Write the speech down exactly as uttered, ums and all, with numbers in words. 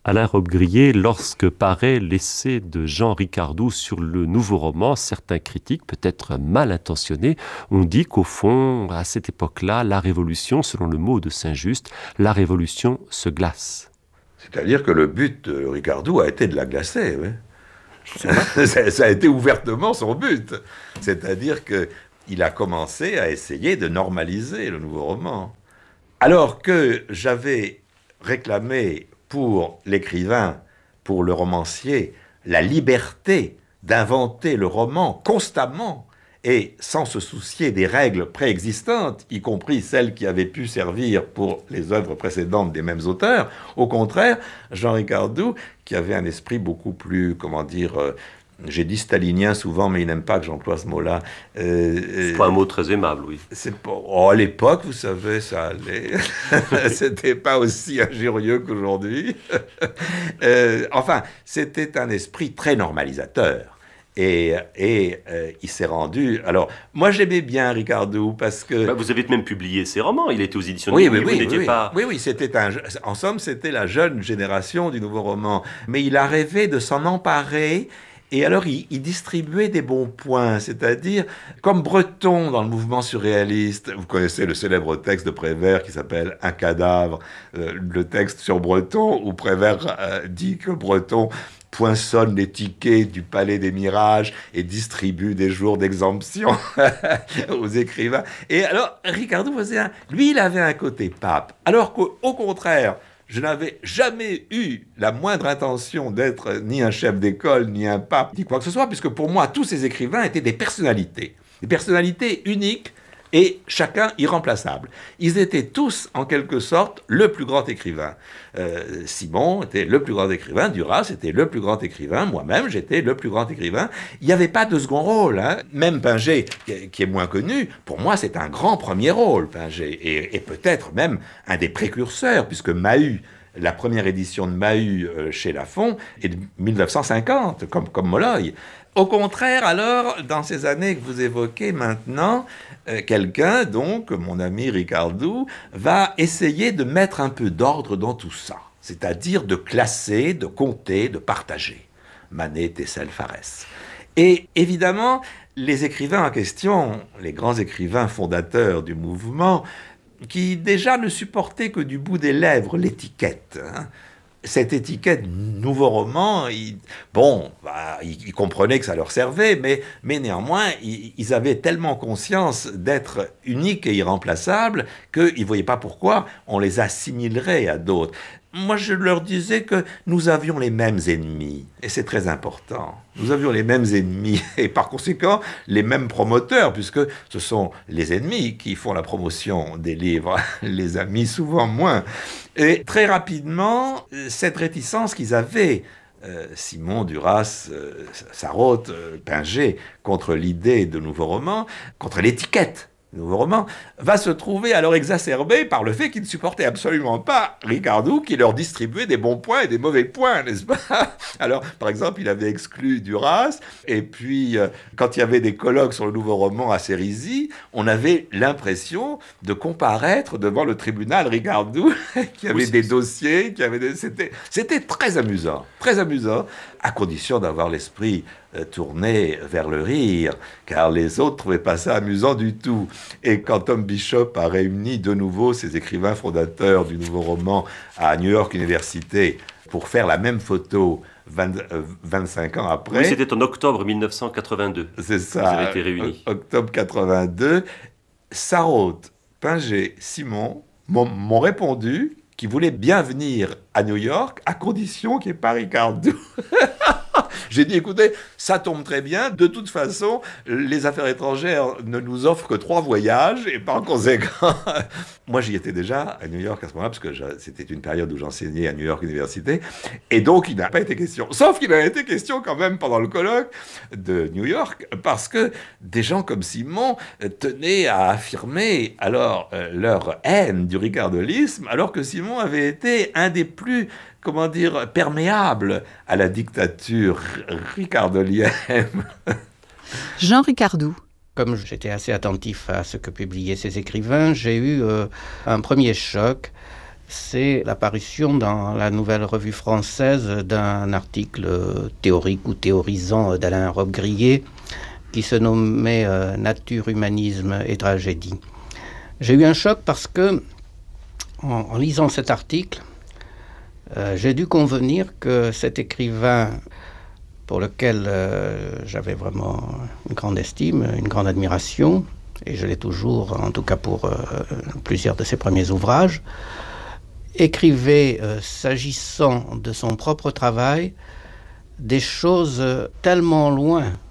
Alain Robbe-Grillet, lorsque paraît l'essai de Jean Ricardou sur le nouveau roman, certains critiques, peut-être mal intentionnés, ont dit qu'au fond, à cette époque-là, la révolution, selon le mot de Saint-Just, la révolution se glace. C'est-à-dire que le but de Ricardou a été de la glacer, oui. ça, ça a été ouvertement son but. C'est-à-dire qu'il a commencé à essayer de normaliser le nouveau roman. Alors que j'avais réclamé pour l'écrivain, pour le romancier, la liberté d'inventer le roman constamment et sans se soucier des règles préexistantes, y compris celles qui avaient pu servir pour les œuvres précédentes des mêmes auteurs. Au contraire, Jean Ricardou, qui avait un esprit beaucoup plus, comment dire, euh, j'ai dit stalinien souvent, mais il n'aime pas que j'emploie ce mot-là. Euh, c'est pas un mot très aimable, oui. C'est pas... oh, à l'époque, vous savez, ça allait. C'était pas aussi injurieux qu'aujourd'hui. euh, enfin, c'était un esprit très normalisateur. Et, et euh, il s'est rendu... Alors, moi, j'aimais bien Ricardou parce que... Bah, vous avez même publié ses romans. Il était aux éditions oui, de oui, Nuit, oui, vous n'étiez oui, pas... Oui, oui, c'était un... En somme, c'était la jeune génération du nouveau roman. Mais il a rêvé de s'en emparer... Et alors, il, il distribuait des bons points, c'est-à-dire, comme Breton dans le mouvement surréaliste, vous connaissez le célèbre texte de Prévert qui s'appelle « Un cadavre euh, », le texte sur Breton, où Prévert euh, dit que Breton poinçonne les tickets du Palais des Mirages et distribue des jours d'exemption aux écrivains. Et alors, Ricardou faisait un... Lui, il avait un côté pape, alors qu'au au contraire... Je n'avais jamais eu la moindre intention d'être ni un chef d'école, ni un pape, ni quoi que ce soit, puisque pour moi, tous ces écrivains étaient des personnalités. Des personnalités uniques et chacun irremplaçable. Ils étaient tous, en quelque sorte, le plus grand écrivain. Euh, Simon était le plus grand écrivain, Duras était le plus grand écrivain, moi-même, j'étais le plus grand écrivain. Il n'y avait pas de second rôle. Hein. Même Pinget, qui est moins connu, pour moi, c'est un grand premier rôle, Pinget, et, et peut-être même un des précurseurs, puisque Mahut, la première édition de Mahut euh, chez Lafon est de dix-neuf cent cinquante, comme, comme Molloy. Au contraire, alors, dans ces années que vous évoquez maintenant, euh, quelqu'un, donc, mon ami Ricardou, va essayer de mettre un peu d'ordre dans tout ça. C'est-à-dire de classer, de compter, de partager. Manet, Tessel, Farès. Et évidemment, les écrivains en question, les grands écrivains fondateurs du mouvement, qui déjà ne supportaient que du bout des lèvres l'étiquette, hein. Cette étiquette nouveau roman, ils, bon, bah, ils, ils comprenaient que ça leur servait, mais, mais néanmoins, ils, ils avaient tellement conscience d'être uniques et irremplaçables qu'ils ne voyaient pas pourquoi on les assimilerait à d'autres. Moi, je leur disais que nous avions les mêmes ennemis, et c'est très important. Nous avions les mêmes ennemis, et par conséquent, les mêmes promoteurs, puisque ce sont les ennemis qui font la promotion des livres, les amis souvent moins. Et très rapidement, cette réticence qu'ils avaient, euh, Simon, Duras, euh, Sarraute, euh, Pinget, contre l'idée de nouveau roman, contre l'étiquette nouveau roman, va se trouver alors exacerbé par le fait qu'ils ne supportaient absolument pas Ricardou qui leur distribuait des bons points et des mauvais points, n'est-ce pas? Alors, par exemple, il avait exclu Duras, et puis, euh, quand il y avait des colloques sur le nouveau roman à Cérisy, on avait l'impression de comparaître devant le tribunal Ricardou, qui avait oui, des dossiers, qui avait des... C'était, c'était très amusant, très amusant, à condition d'avoir l'esprit euh, tourné vers le rire, car les autres ne trouvaient pas ça amusant du tout. Et quand Tom Bishop a réuni de nouveau ses écrivains fondateurs du nouveau roman à New York University pour faire la même photo vingt, euh, vingt-cinq ans après... Oui, c'était en octobre dix-neuf cent quatre-vingt-deux. C'est ça. Vous avez été réunis. Octobre quatre-vingt-deux. Sarraute, Pinget, Simon m'ont, m'ont répondu qu'ils voulaient bien venir à New York à condition qu'il n'y ait pas Ricardou. J'ai dit, écoutez, ça tombe très bien. De toute façon, les affaires étrangères ne nous offrent que trois voyages. Et par conséquent, moi, j'y étais déjà à New York à ce moment-là, parce que je, c'était une période où j'enseignais à New York University. Et donc, il n'a pas été question. Sauf qu'il a été question quand même pendant le colloque de New York, parce que des gens comme Simon tenaient à affirmer alors euh, leur haine du ricardolisme, alors que Simon avait été un des plus... comment dire, perméable à la dictature ricardolienne. Jean Ricardou. Comme j'étais assez attentif à ce que publiaient ces écrivains, j'ai eu euh, un premier choc, c'est l'apparition dans la Nouvelle Revue Française d'un article théorique ou théorisant d'Alain Robbe-Grillet qui se nommait euh, « Nature, humanisme et tragédie ». J'ai eu un choc parce que, en, en lisant cet article, euh, j'ai dû convenir que cet écrivain, pour lequel euh, j'avais vraiment une grande estime, une grande admiration, et je l'ai toujours, en tout cas pour euh, plusieurs de ses premiers ouvrages, écrivait, euh, s'agissant de son propre travail, des choses tellement loin